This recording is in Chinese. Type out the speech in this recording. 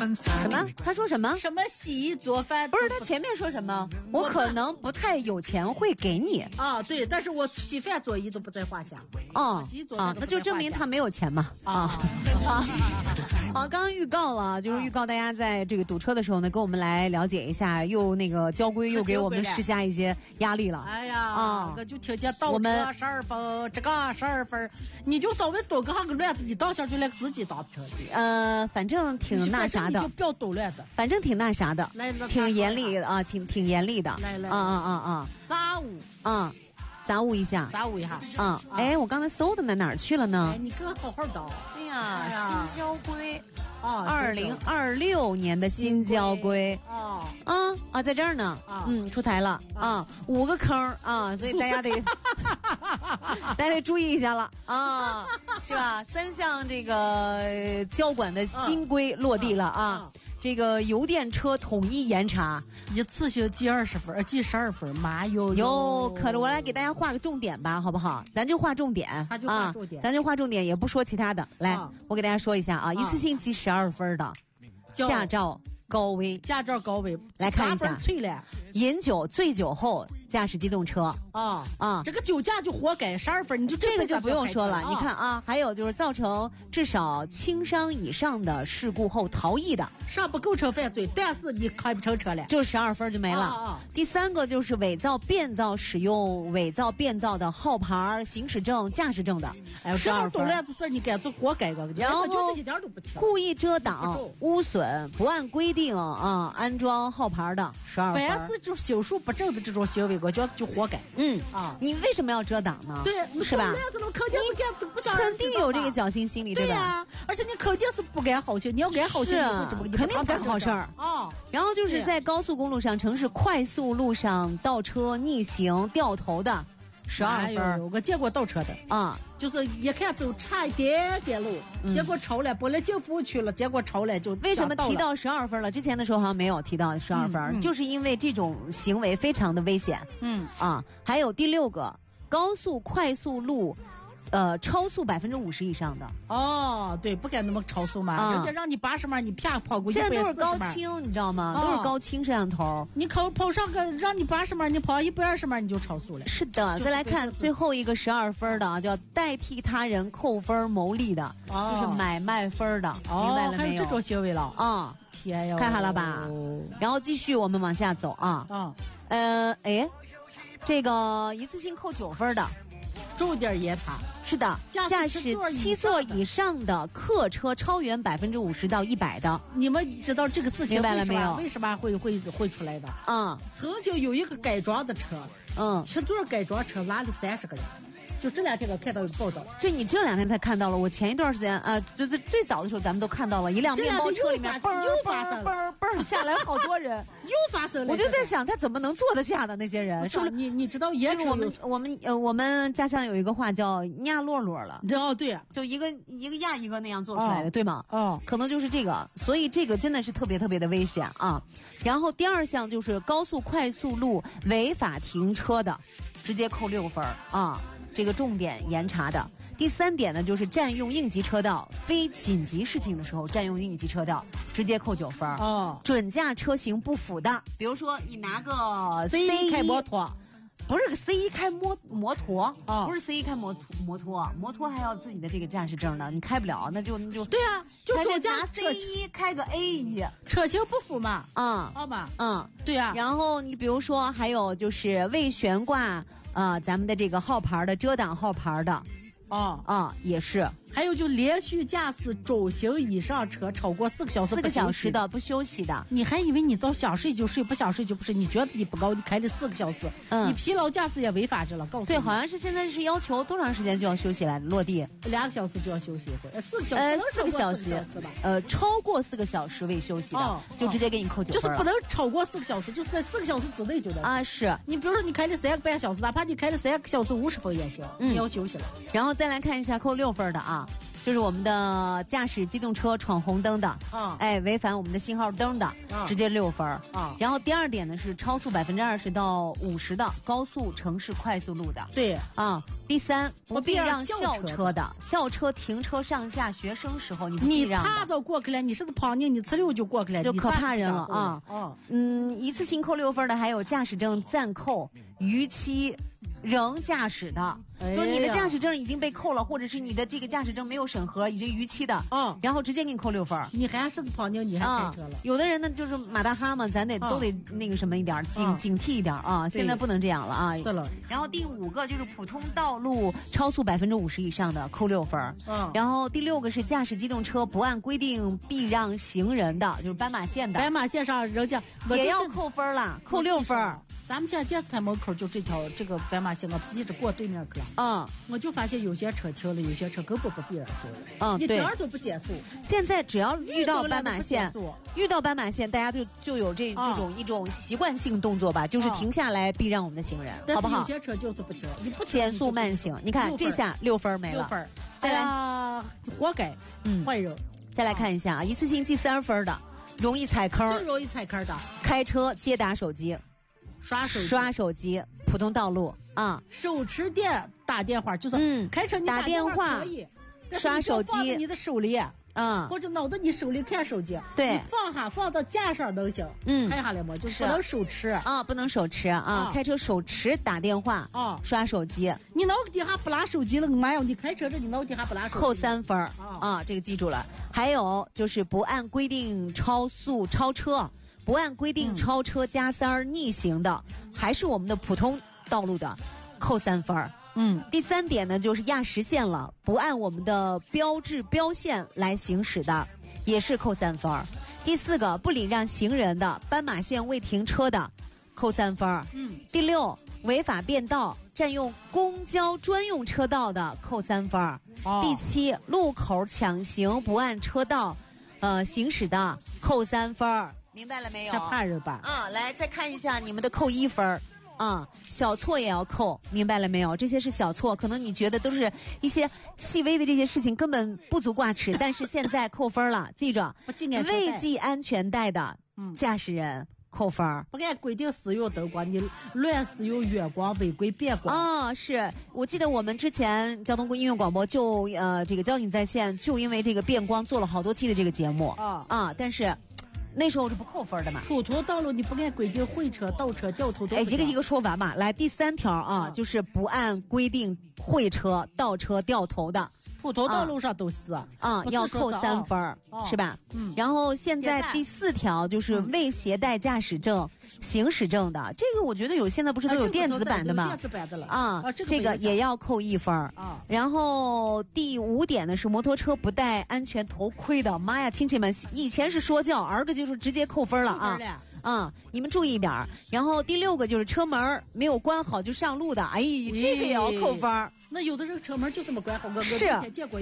什么？他说什么？ 什么洗衣做饭？ 不是，他前面说什么？我可能不太有钱会给你啊，对，但是我洗饭做衣都不在话下。 那就证明他没有钱嘛。好，刚刚预告了，就是预告大家在这个堵车的时候呢，跟我们来了解一下，又那个交规又给我们施加一些压力了。 哎呀，我就听见倒车12分，这个12分，你就稍微多个上个乱子，你当下就连个司机当不成的。反正挺那啥的， 你就不要抖乱子。 反正挺那啥的，挺严厉啊，挺严厉的。 来，杂物杂物一下。我刚才搜的哪儿去了呢？ 你给我好好叨。 哎呀，新交规2026年的新交规在这儿呢。出台了5个坑所以大家得注意一下了是吧？3项这个交管的新规落地了这个油电车统一严查， 一次性记20分，记12分，妈哟！ 可着我来给大家画个重点吧，好不好？咱就画重点， 咱就画重点，也不说其他的。来，我给大家说一下一次性记12分的驾照高危，来看一下，饮酒、醉酒后驾驶机动车这个酒驾就活该12分，你就这个就不用说了。你看还有就是造成至少轻伤以上的事故后逃逸的， 上不构成犯罪，但是你开不成车了， 就12分就没了。第3个就是伪造、变造使用伪造、变造的号牌、行驶证、驾驶证的，12分。 懂乱子事你敢做活该个， 然后一点都不听。 故意遮挡、污损、不按规定安装号牌的12分。 凡是就心术不正的这种行为，我觉得就活该。 你为什么要遮挡呢？ 对， 是吧？ 肯定有这个侥幸心理，对吧？而且你肯定是不干好事，你要干好事， 肯定干好事儿然后就是在高速公路上、城市快速路上倒车、逆行、掉头的12分。 我见过倒车的就是一看走差一点点路，结果超了，本来进服务区了，结果超了就。 为什么提到12分了？之前的时候好像没有提到12分，就是因为这种行为非常的危险。还有第6个，高速快速路。超速50%以上的对，不该那么超速嘛，人家让你80码，你啪跑过140码。 现在都是高清，你知道吗？都是高清摄像头。 你跑上个让你80码，你跑120码你就超速了。 是的，再来看最后一个12分的叫代替他人扣分牟利的，就是买卖分的，明白了没有？ 还有这种行为了天呀， 看好了吧？然后继续我们往下走这个一次性扣9分的。 重点严查。 是的，驾驶7座以上的客车超员50%到100的， 你们知道这个事情明白了没有？ 为什么会出来的？曾经有一个改装的车，7座改装车拉了30个人。就这2天我看到有报道， 对，你这2天才看到了。我前一段时间最早的时候咱们都看到了一辆面包车里面又发生嘣下来好多人， 又发生了。 我就在想他怎么能坐得下的那些人？是不是？ 你知道盐城我们家乡有一个话叫压落落了。 对， 就一个压一个那样做出来的，对吗？可能就是这个，所以这个真的是特别特别的危险啊。然后第2项就是高速快速路违法停车的，直接扣6分这个重点严查的。第3点呢，就是占用应急车道，非紧急事情的时候占用应急车道，直接扣9分。准驾车型不符的，比如说你拿个 C1 开摩托， 不是个 C1 开摩托不是 C1 开摩托还要自己的这个驾驶证呢，你开不了，那就对啊，就总驾拿 C1 开个 A1， 车型不符嘛，好吧，对啊。 然后你比如说还有就是未悬挂咱们的这个号牌的遮挡号牌的，也是。 还有就连续驾驶中型以上车超过4个小时，4 个小时的不休息的， 你还以为你早想睡就睡，不想睡就不睡？你觉得你不高，你开了4个小时，你疲劳驾驶也违法着了。告诉你， 对，好像是现在是要求多长时间就要休息来落地 ？2个小时就要休息一会儿 ，4个小时吧。超过4个小时未休息的，就直接给你扣9分。 就是不能超过4个小时，就是在4个小时之内就能是你比如说你开了3个半小时，哪怕你开了3个小时50分也行，你要休息了。 然后再来看一下扣6分的就是我们的驾驶机动车闯红灯的， 啊， 哎，违反我们的信号灯的，直接6分啊。然后第2点呢是超速20%到50%的高速城市快速路的， 对啊。第3，不必让校车的，校车停车上下学生时候你不必让的。 你擦着过去了，你是旁边你呲溜就过去了， 就可怕人了啊！一次性扣6分的还有驾驶证暂扣、逾期仍驾驶的，说你的驾驶证已经被扣了，或者是你的这个驾驶证没有审核，已经逾期的，然后直接给你扣6分。 你还是旁边你还开车了。 有的人呢就是马大哈嘛，咱都得那个什么一点，警惕一点啊！现在不能这样了啊！ 是了。 然后第5个就是普通道路超速50%以上的扣6分。然后第6个是驾驶机动车不按规定避让行人的，就是斑马线的。 斑马线上人家也要扣分了，扣6分。 咱们现在电视台门口就这个斑马线，我一直过对面去了。我就发现有些车停了，有些车根本不避让行人。一点都不减速。 现在只要遇到斑马线，大家就有这种一种习惯性动作吧，就是停下来避让我们的行人，好不好？ 有些车就是不停，你不减速慢行。你看这下6分没了。6分，再来， 活该，坏人。 再来看一下啊，一次性记3分的，容易踩坑。 最容易踩坑的， 开车接打手机。刷手机，普通道路啊， 手持电打电话就是开车你打电话可以，刷手机你的手里或者拿到你手里看手机， 对， 你放到架上都行，拍下来嘛，就是不能手持啊， 不能手持啊，开车手持打电话刷手机， 你脑底下不拿手机了，妈呀，你开车这你脑底下不拿手机， 扣3分啊，这个记住了。还有就是不按规定超车。不按规定超车加3逆行的，还是我们的普通道路的，扣3分。第3点呢，就是压实线了，不按我们的标志标线来行驶的，也是扣3分。第4个，不礼让行人的，斑马线未停车的，扣3分。第6，违法变道、占用公交专用车道的，扣3分。第7，路口抢行不按车道，行驶的，扣3分。明白了没有？ 这怕人吧？ 来再看一下你们的扣1分，小错也要扣，明白了没有？这些是小错，可能你觉得都是一些细微的这些事情根本不足挂齿，但是现在扣分了，记着，未系安全带的驾驶人扣分。 不按规定使用灯光，你乱使用远光、违规变光。 是我记得我们之前交通音乐广播就这个交警在线就因为这个变光做了好多期的这个节目但是。那时候是不扣分的嘛？ 普通道路你不按规定会车、倒车、掉头都不行。 一个说完嘛。来，第3条就是不按规定会车、倒车、掉头的， 普通道路上都是要扣3分，是吧？然后现在第4条就是未携带驾驶证、行驶证的，这个我觉得现在不是都有电子版的吗？ 电子版的了这个也要扣1分然后第5点呢是摩托车不戴安全头盔的，妈呀，亲戚们，以前是说教，儿个就是直接扣分了你们注意一点。然后第6个就是车门没有关好就上路的，这个也要扣分。 那有的人车门就这么关好，我是见过。